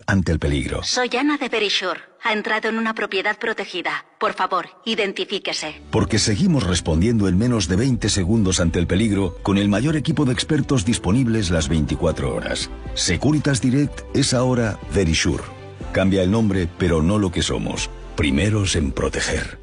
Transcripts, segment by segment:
ante el peligro. Soy Ana de Verisure. Ha entrado en una propiedad protegida. Por favor, identifíquese. Porque seguimos respondiendo en menos de 20 segundos ante el peligro con el mayor equipo de expertos disponibles las 24 horas. Securitas Direct es ahora Verisure. Cambia el nombre, pero no lo que somos. Primeros en proteger.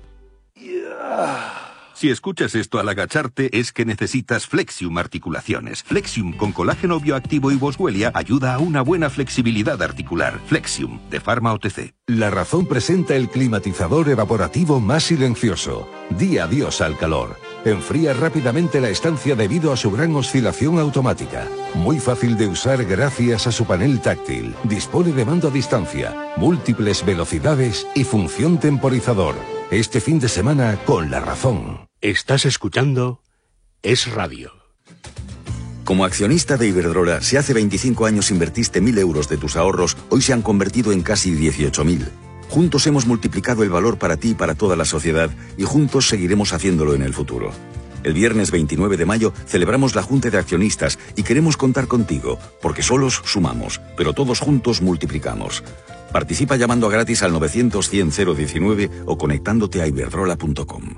Si escuchas esto al agacharte, es que necesitas Flexium Articulaciones. Flexium con colágeno bioactivo y Boswellia ayuda a una buena flexibilidad articular. Flexium, de Pharma OTC. La Razón presenta el climatizador evaporativo más silencioso. Di adiós al calor. Enfría rápidamente la estancia debido a su gran oscilación automática. Muy fácil de usar gracias a su panel táctil. Dispone de mando a distancia, múltiples velocidades y función temporizador. Este fin de semana con La Razón. Estás escuchando Es Radio. Como accionista de Iberdrola, si hace 25 años invertiste 1.000 euros de tus ahorros, hoy se han convertido en casi 18.000. Juntos hemos multiplicado el valor para ti y para toda la sociedad, y juntos seguiremos haciéndolo en el futuro. El viernes 29 de mayo celebramos la Junta de Accionistas y queremos contar contigo, porque solos sumamos, pero todos juntos multiplicamos. Participa llamando a gratis al 900-100-019 o conectándote a iberdrola.com.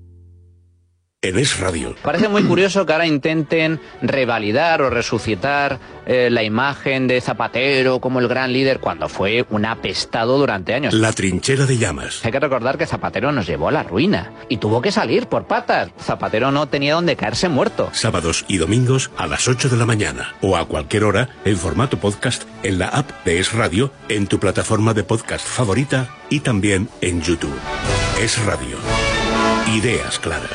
En Es Radio. Parece muy curioso que ahora intenten revalidar o resucitar la imagen de Zapatero como el gran líder cuando fue un apestado durante años. La trinchera de llamas. Hay que recordar que Zapatero nos llevó a la ruina y tuvo que salir por patas. Zapatero no tenía donde caerse muerto. Sábados y domingos a las 8 de la mañana o a cualquier hora en formato podcast en la app de Es Radio, en tu plataforma de podcast favorita y también en YouTube. Es Radio. Ideas claras.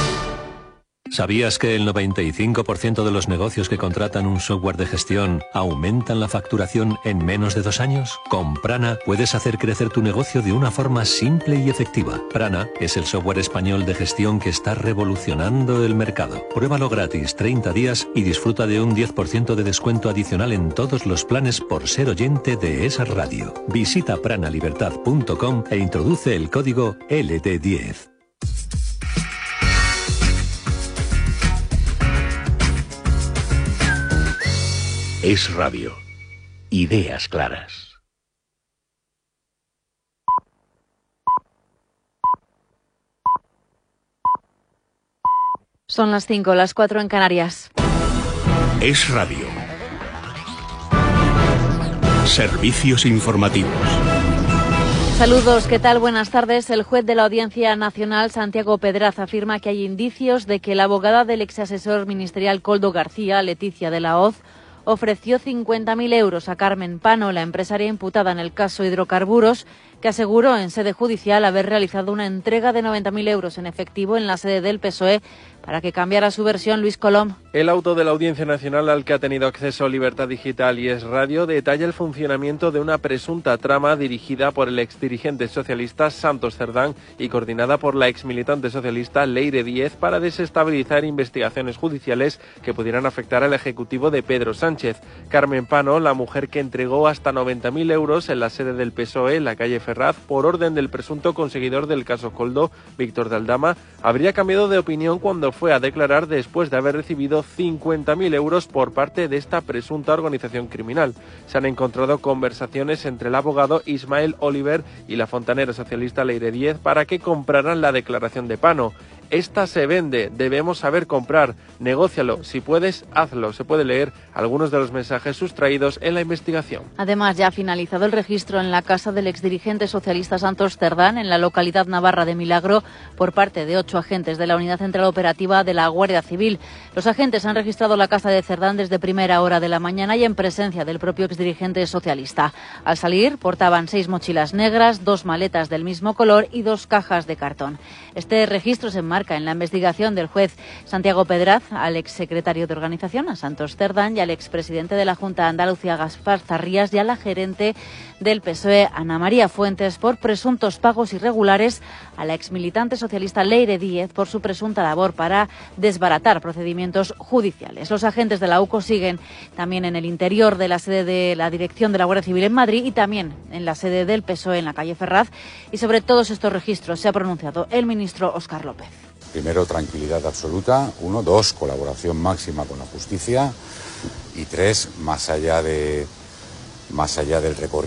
¿Sabías que el 95% de los negocios que contratan un software de gestión aumentan la facturación en menos de 2 años? Con Prana puedes hacer crecer tu negocio de una forma simple y efectiva. Prana es el software español de gestión que está revolucionando el mercado. Pruébalo gratis 30 días y disfruta de un 10% de descuento adicional en todos los planes por ser oyente de esa radio. Visita pranalibertad.com e introduce el código LT10. Es Radio. Ideas claras. Son las 5, las 4 en Canarias. Es Radio. Servicios informativos. Saludos, ¿qué tal? Buenas tardes. El juez de la Audiencia Nacional, Santiago Pedraz, afirma que hay indicios de que la abogada del exasesor ministerial Koldo García, Leticia de la Hoz, ofreció 50.000 euros a Carmen Pano, la empresaria imputada en el caso Hidrocarburos, que aseguró en sede judicial haber realizado una entrega de 90.000 euros en efectivo en la sede del PSOE para que cambiara su versión. Luis Colom. El auto de la Audiencia Nacional al que ha tenido acceso Libertad Digital y Es Radio detalla el funcionamiento de una presunta trama dirigida por el exdirigente socialista Santos Cerdán y coordinada por la exmilitante socialista Leire Díez para desestabilizar investigaciones judiciales que pudieran afectar al ejecutivo de Pedro Sánchez. Carmen Pano, la mujer que entregó hasta 90.000 euros en la sede del PSOE, en la calle Ferraz, por orden del presunto conseguidor del caso Koldo, Víctor de Aldama, habría cambiado de opinión cuando fue a declarar después de haber recibido 50.000 euros por parte de esta presunta organización criminal. Se han encontrado conversaciones entre el abogado Ismael Oliver y la fontanera socialista Leire Díez para que compraran la declaración de Pano. Esta se vende, debemos saber comprar, negócialo, si puedes, hazlo. Se puede leer algunos de los mensajes sustraídos en la investigación. Además, ya ha finalizado el registro en la casa del exdirigente socialista Santos Cerdán, en la localidad navarra de Milagro, por parte de 8 agentes de la Unidad Central Operativa de la Guardia Civil. Los agentes han registrado la casa de Cerdán desde primera hora de la mañana y en presencia del propio exdirigente socialista. Al salir, portaban 6 mochilas negras, 2 maletas del mismo color y 2 cajas de cartón. Este registro se enmarca en la investigación del juez Santiago Pedraz al exsecretario de Organización, a Santos Cerdán, y al expresidente de la Junta de Andalucía, Gaspar Zarrías, y a la gerente del PSOE, Ana María Fuentes, por presuntos pagos irregulares a la exmilitante socialista Leire Díez por su presunta labor para desbaratar procedimientos judiciales. Los agentes de la UCO siguen también en el interior de la sede de la Dirección de la Guardia Civil en Madrid y también en la sede del PSOE en la calle Ferraz, y sobre todos estos registros se ha pronunciado el ministro Óscar López. Primero, tranquilidad absoluta. 1, 2, colaboración máxima con la justicia. Y 3, más allá del recorrido